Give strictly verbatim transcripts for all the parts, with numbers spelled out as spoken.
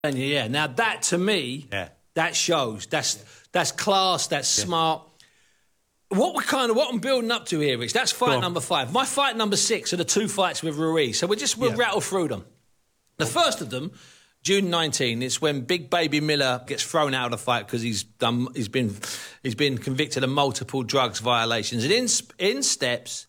And yeah, now that to me, yeah. that shows. That's yeah. that's class. That's yeah. smart. What we kind of what I'm building up to here, Rich. That's fight number five. My fight number six are the two fights with Ruiz. So we just we'll yeah. rattle through them. The first of them, June nineteenth. It's when Big Baby Miller gets thrown out of the fight because he's done. He's been he's been convicted of multiple drugs violations. And in in steps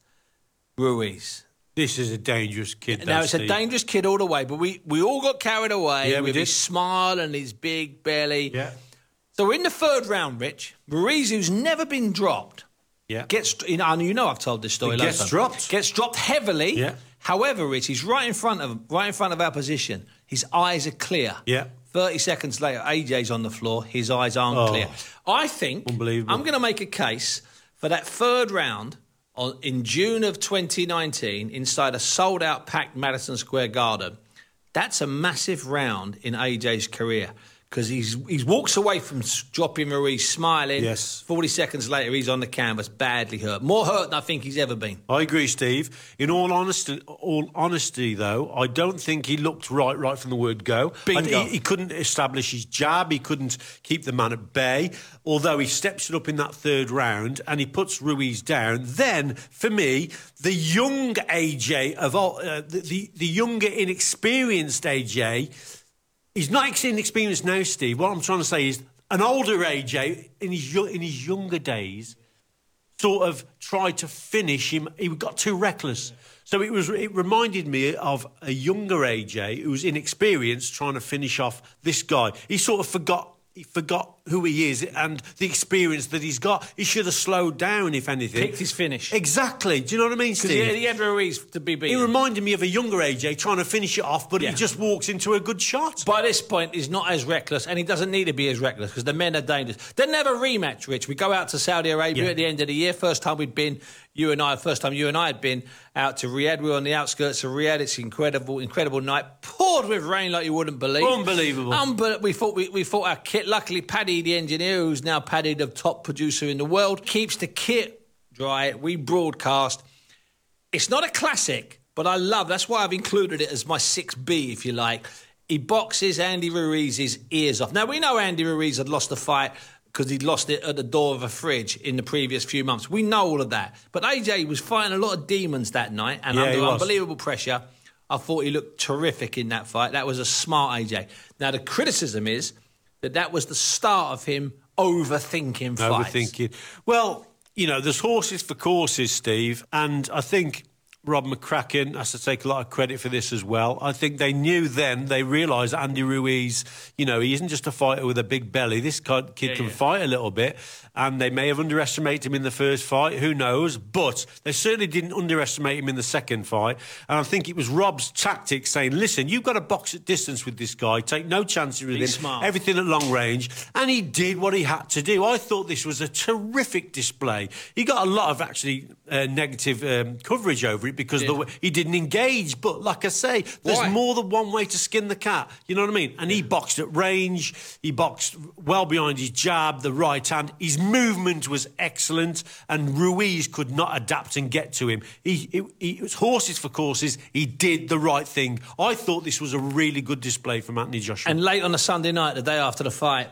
Ruiz. This is a dangerous kid. Now, it's Steve. a dangerous kid all the way, but we, we all got carried away yeah, with did. his smile and his big belly. Yeah. So we're in the third round, Rich. Ruiz, who's never been dropped, yeah. gets, you know, you know I've told this story. Gets time. dropped. Gets dropped heavily. Yeah. However, Rich, he's right in front of right in front of our position. His eyes are clear. Yeah. thirty seconds later, A J's on the floor. His eyes aren't oh. clear. I think Unbelievable. I'm going to make a case for that third round On, in June of twenty nineteen, inside a sold-out packed Madison Square Garden. That's a massive round in A J's career because he's he walks away from dropping Ruiz smiling. Yes. forty seconds later, he's on the canvas, badly hurt. More hurt than I think he's ever been. I agree, Steve. In all honesty, all honesty, though, I don't think he looked right right from the word go. Bingo. He, he couldn't establish his jab. He couldn't keep the man at bay. Although he steps it up in that third round and he puts Ruiz down. Then, for me, the young A J of all, uh, the, the the younger, inexperienced A J. He's not inexperienced now, Steve. What I'm trying to say is an older A J in his in his younger days sort of tried to finish him. He got too reckless. So it was. It reminded me of a younger A J who was inexperienced trying to finish off this guy. He sort of forgot. He forgot who he is and the experience that he's got. He should have slowed down, if anything. Picked his finish. Exactly. Do you know what I mean, Steve? Because he had Ruiz to be beaten. He reminded me of a younger A J trying to finish it off, but yeah. he just walks into a good shot. By this point, he's not as reckless, and he doesn't need to be as reckless because the men are dangerous. They'll never rematch, Rich. We go out to Saudi Arabia yeah. at the end of the year. First time we'd been, you and I, first time you and I had been out to Riyadh. We were on the outskirts of Riyadh. It's an incredible, incredible night. Poured with rain like you wouldn't believe. Unbelievable. Unbe- we thought we, we thought our kit, luckily Paddy, the engineer, who's now Paddy, the top producer in the world, keeps the kit dry. We broadcast. It's not a classic, but I love, that's why I've included it as my six B, if you like. He boxes Andy Ruiz's ears off. Now, we know Andy Ruiz had lost the fight because he'd lost it at the door of a fridge in the previous few months. We know all of that. But A J was fighting a lot of demons that night, and yeah, under unbelievable pressure, I thought he looked terrific in that fight. That was a smart A J. Now, the criticism is that that was the start of him overthinking fights. Overthinking. Well, you know, there's horses for courses, Steve, and I think Rob McCracken has to take a lot of credit for this as well. I think they knew then, they realised Andy Ruiz, you know, he isn't just a fighter with a big belly. This kid yeah, can yeah. fight a little bit, and they may have underestimated him in the first fight, who knows, but they certainly didn't underestimate him in the second fight. And I think it was Rob's tactic saying, listen, you've got to box at distance with this guy, take no chances with Be him, smart. Everything at long range, and he did what he had to do. I thought this was a terrific display. He got a lot of actually uh, negative um, coverage over it because the, he didn't engage, but like I say, there's Why? more than one way to skin the cat, you know what I mean? And he boxed at range, he boxed well behind his jab, the right hand, his movement was excellent, and Ruiz could not adapt and get to him. He, he, he it was horses for courses, he did the right thing. I thought this was a really good display from Anthony Joshua. And late on a Sunday night, the day after the fight,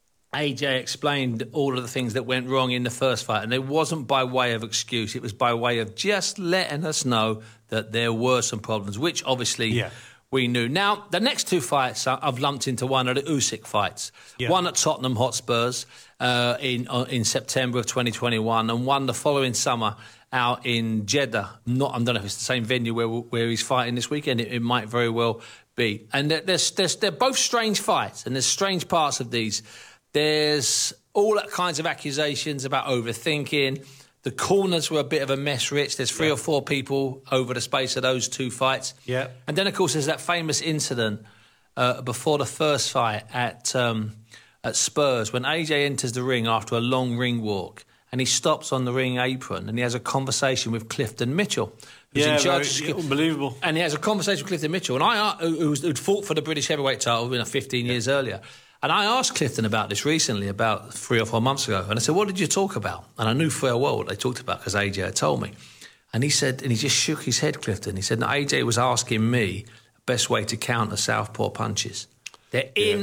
A J explained all of the things that went wrong in the first fight, and it wasn't by way of excuse, it was by way of just letting us know that there were some problems, which obviously yeah. we knew. Now, the next two fights I've lumped into one of the Usyk fights. Yeah. One at Tottenham Hotspurs uh, in uh, in September of twenty twenty-one, and one the following summer out in Jeddah. Not, I don't know if it's the same venue where where he's fighting this weekend. It, it might very well be. And there's, there's, they're both strange fights, and there's strange parts of these. There's all kinds of accusations about overthinking. The corners were a bit of a mess, Rich. There's three yeah. or four people over the space of those two fights. Yeah. And then, of course, there's that famous incident uh, before the first fight at um, at Spurs when A J enters the ring after a long ring walk and he stops on the ring apron and he has a conversation with Clifton Mitchell. Who's yeah, in charge very, yeah, unbelievable. And he has a conversation with Clifton Mitchell, and I, who's, who'd fought for the British heavyweight title you know, fifteen years earlier. And I asked Clifton about this recently, about three or four months ago. And I said, what did you talk about? And I knew full well what they talked about because A J had told me. And he said, and he just shook his head, Clifton. He said, no, A J was asking me the best way to counter southpaw punches. They're in